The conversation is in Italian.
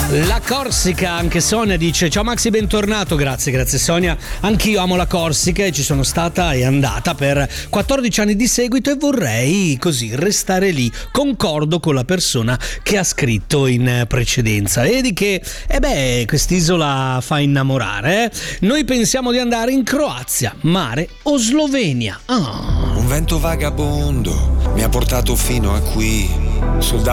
La Corsica, anche Sonia dice: ciao Maxi, bentornato. Grazie Sonia. Anch'io amo la Corsica e ci sono stata e andata per 14 anni di seguito e vorrei così restare lì. Concordo con la persona che ha scritto in precedenza. Vedi che quest'isola fa innamorare, eh? Noi pensiamo di andare in Croazia, mare o Slovenia. Un vento vagabondo mi ha portato fino a qui sul